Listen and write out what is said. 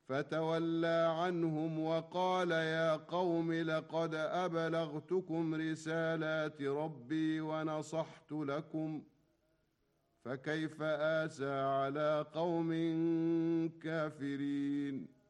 فتولى عنهم وقال يا قوم لقد أبلغتكم رسالات ربي ونصحت لكم فكيف آسى على قوم كافرين.